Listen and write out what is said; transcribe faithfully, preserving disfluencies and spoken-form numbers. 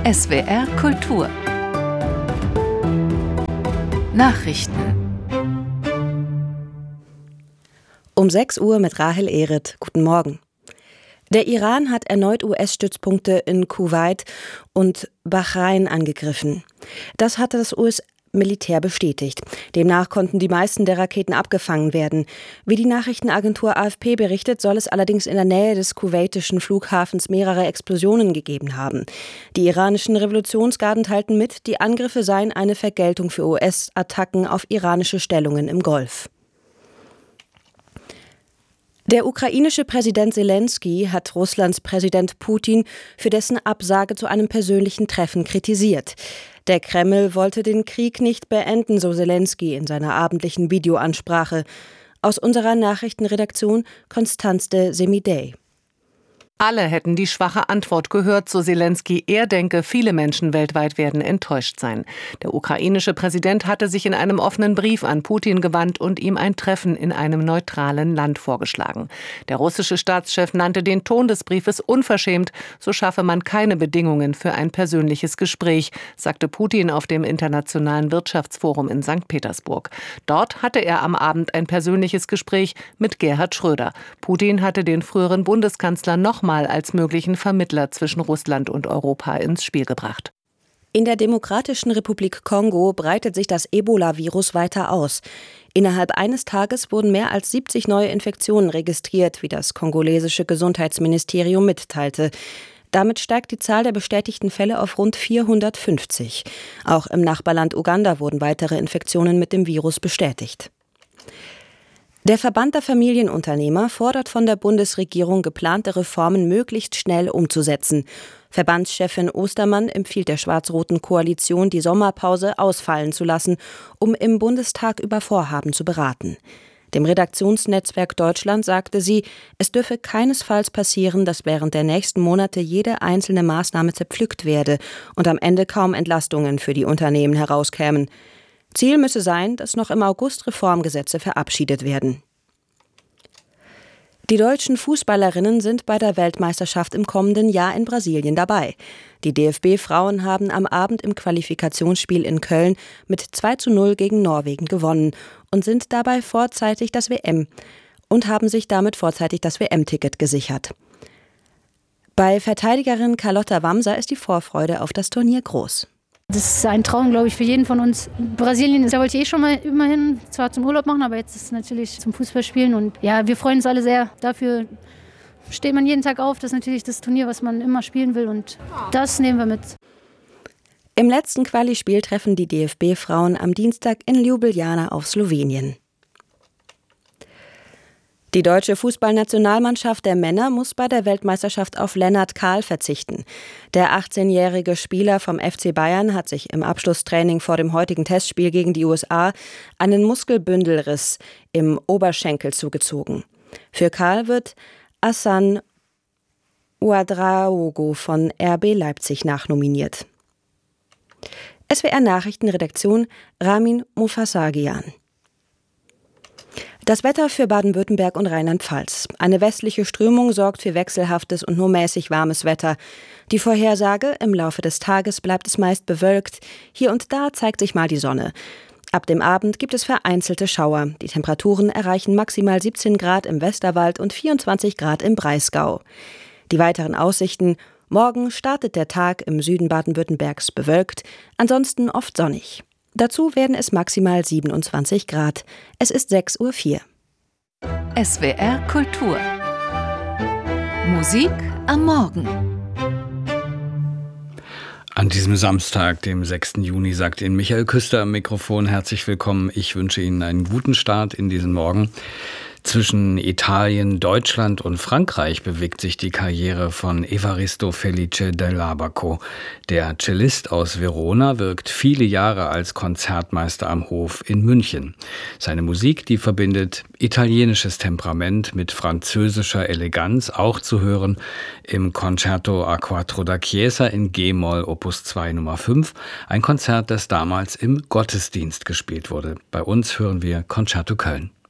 S W R Kultur Nachrichten Um sechs Uhr mit Rahel Ehret. Guten Morgen. Der Iran hat erneut U S-Stützpunkte in Kuwait und Bahrain angegriffen. Das hatte das U S-Militär bestätigt. Demnach konnten die meisten der Raketen abgefangen werden. Wie die Nachrichtenagentur A F P berichtet, soll es allerdings in der Nähe des kuwaitischen Flughafens mehrere Explosionen gegeben haben. Die iranischen Revolutionsgarden teilten mit, die Angriffe seien eine Vergeltung für U S-Attacken auf iranische Stellungen im Golf. Der ukrainische Präsident Selenskyj hat Russlands Präsident Putin für dessen Absage zu einem persönlichen Treffen kritisiert. Der Kreml wollte den Krieg nicht beenden, so Selenskyj in seiner abendlichen Videoansprache. Aus unserer Nachrichtenredaktion Konstanze Semidey. Alle hätten die schwache Antwort gehört, so Selenskyj. Er denke, viele Menschen weltweit werden enttäuscht sein. Der ukrainische Präsident hatte sich in einem offenen Brief an Putin gewandt und ihm ein Treffen in einem neutralen Land vorgeschlagen. Der russische Staatschef nannte den Ton des Briefes unverschämt, so schaffe man keine Bedingungen für ein persönliches Gespräch, sagte Putin auf dem Internationalen Wirtschaftsforum in Sankt Petersburg. Dort hatte er am Abend ein persönliches Gespräch mit Gerhard Schröder. Putin hatte den früheren Bundeskanzler nochmal als möglichen Vermittler zwischen Russland und Europa ins Spiel gebracht. In der Demokratischen Republik Kongo breitet sich das Ebola-Virus weiter aus. Innerhalb eines Tages wurden mehr als siebzig neue Infektionen registriert, wie das kongolesische Gesundheitsministerium mitteilte. Damit steigt die Zahl der bestätigten Fälle auf rund vierhundertfünfzig. Auch im Nachbarland Uganda wurden weitere Infektionen mit dem Virus bestätigt. Der Verband der Familienunternehmer fordert von der Bundesregierung, geplante Reformen möglichst schnell umzusetzen. Verbandschefin Ostermann empfiehlt der schwarz-roten Koalition, die Sommerpause ausfallen zu lassen, um im Bundestag über Vorhaben zu beraten. Dem Redaktionsnetzwerk Deutschland sagte sie, es dürfe keinesfalls passieren, dass während der nächsten Monate jede einzelne Maßnahme zerpflückt werde und am Ende kaum Entlastungen für die Unternehmen herauskämen. Ziel müsse sein, dass noch im August Reformgesetze verabschiedet werden. Die deutschen Fußballerinnen sind bei der Weltmeisterschaft im kommenden Jahr in Brasilien dabei. Die D F B-Frauen haben am Abend im Qualifikationsspiel in Köln mit zwei zu null gegen Norwegen gewonnen und sind dabei vorzeitig das W M und haben sich damit vorzeitig das W M-Ticket gesichert. Bei Verteidigerin Carlotta Wamser ist die Vorfreude auf das Turnier groß. Das ist ein Traum, glaube ich, für jeden von uns. Brasilien, da wollte ich eh schon mal immerhin, zwar zum Urlaub machen, aber jetzt ist es natürlich zum Fußballspielen. Und ja, wir freuen uns alle sehr. Dafür steht man jeden Tag auf. Das ist natürlich das Turnier, was man immer spielen will. Und das nehmen wir mit. Im letzten Quali-Spiel treffen die D F B-Frauen am Dienstag in Ljubljana auf Slowenien. Die deutsche Fußballnationalmannschaft der Männer muss bei der Weltmeisterschaft auf Lennart Kahl verzichten. Der achtzehnjährige Spieler vom F C Bayern hat sich im Abschlusstraining vor dem heutigen Testspiel gegen die U S A einen Muskelbündelriss im Oberschenkel zugezogen. Für Kahl wird Hassan Ouedraogo von R B Leipzig nachnominiert. S W R Nachrichtenredaktion Ramin Mufassagian. Das Wetter für Baden-Württemberg und Rheinland-Pfalz. Eine westliche Strömung sorgt für wechselhaftes und nur mäßig warmes Wetter. Die Vorhersage: Im Laufe des Tages bleibt es meist bewölkt. Hier und da zeigt sich mal die Sonne. Ab dem Abend gibt es vereinzelte Schauer. Die Temperaturen erreichen maximal siebzehn Grad im Westerwald und vierundzwanzig Grad im Breisgau. Die weiteren Aussichten: Morgen startet der Tag im Süden Baden-Württembergs bewölkt, ansonsten oft sonnig. Dazu werden es maximal siebenundzwanzig Grad. Es ist sechs Uhr vier. S W R Kultur Musik am Morgen. An diesem Samstag, dem sechsten Juni, sagt Ihnen Michael Küster am Mikrofon herzlich willkommen. Ich wünsche Ihnen einen guten Start in diesen Morgen. Zwischen Italien, Deutschland und Frankreich bewegt sich die Karriere von Evaristo Felice dell'Abaco. Der Cellist aus Verona wirkt viele Jahre als Konzertmeister am Hof in München. Seine Musik, die verbindet italienisches Temperament mit französischer Eleganz, auch zu hören im Concerto a Quattro da Chiesa in G-Moll Opus zwei Nummer fünf, ein Konzert, das damals im Gottesdienst gespielt wurde. Bei uns hören wir Concerto Köln.